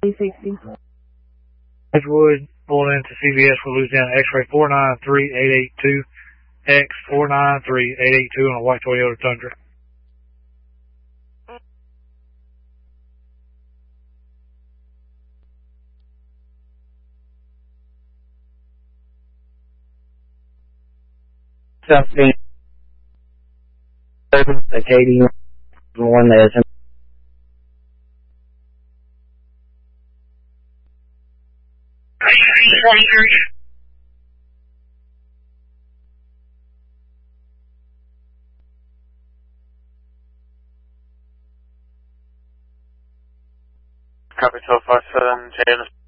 360. Edgewood, pulling into CBS for Louisiana X-ray 493882, X 493882 on a white Toyota Tundra. Something. Katie, one that is. Copy 1257, James.